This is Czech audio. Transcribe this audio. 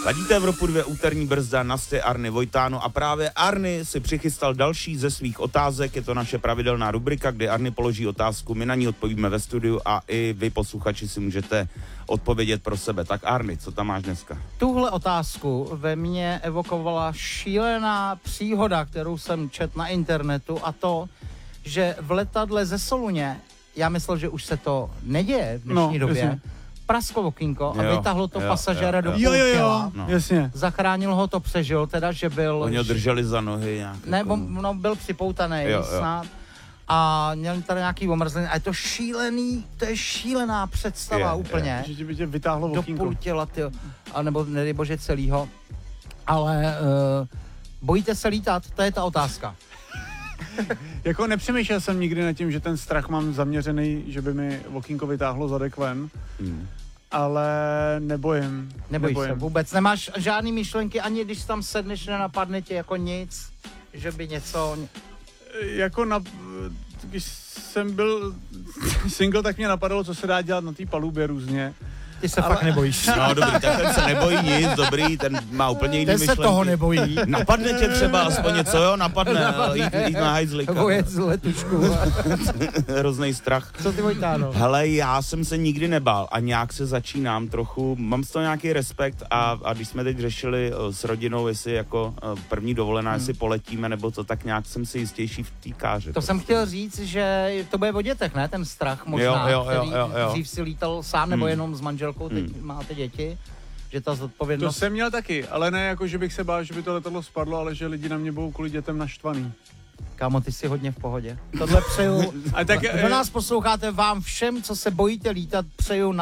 Ladíte Evropu 2, úterní brzda, Nasty, Arny, Vojtáno a právě Arny si přichystal další ze svých otázek. Je to naše pravidelná rubrika, kdy Arny položí otázku, my na ní odpovíme ve studiu a i vy posluchači si můžete odpovědět pro sebe. Tak Arny, co tam máš dneska? Tuhle otázku ve mně evokovala šílená příhoda, kterou jsem četl na internetu, a to, že v letadle ze Soluně, já myslel, že už se to neděje v dnešní době, jasně. prasklo okýnko a vytáhlo to pasažéra do půl Jo, těla. No. jasně. Zachránil ho, to přežil, teda, že byl... Oni ho drželi za nohy nějak. Ne, jako... on byl připoutaný snad. A měl tady nějaký omrzliny. A je to šílený, to je šílená představa úplně. Že by tě vytáhlo Do okýnko. půl těla, a nebo nedej bože celýho. Ale bojíte se lítat? To je ta otázka. Jako nepřemýšlel jsem nikdy nad tím, že ten strach mám zaměřený, že by mi okýnko vytáhlo zadek ven. Ale nebojím. Nebojím se vůbec. Nemáš žádný myšlenky, ani když tam sedneš, nenapadne tě jako nic, že by něco... Jako když jsem byl single, tak mě napadalo, co se dá dělat na té palubě různě. Ty se fakt nebojíš. No dobrý, tak ten se nebojí nic, dobrý, ten má úplně jiný myšlenky. Ten se toho nebojí. Napadne tě třeba aspoň něco, jo? Napadne. Jít na hajzlíka. Vojet z letušku. Hrozný strach. Co ty, Vojtáno? Hele, já jsem se nikdy nebál a nějak se začínám trochu, mám z toho nějaký respekt a když jsme teď řešili s rodinou, jestli jako první dovolená, jestli poletíme nebo to, tak nějak jsem si jistější v té káře. To jsem chtěl říct, že to bude o dětech, ne? Ten strach možná, jo, který dřív si lítal sám nebo jenom s manželkou, teď máte děti, že ta zodpovědnost... To jsem měl taky, ale ne jako, že bych se bál, že by to letadlo spadlo, ale že lidi na mě budou kvůli dětem naštvaný. Kámo, ty jsi hodně v pohodě. Tohle přeju. A tak, Kdo nás posloucháte, vám všem, co se bojíte lítat, přeju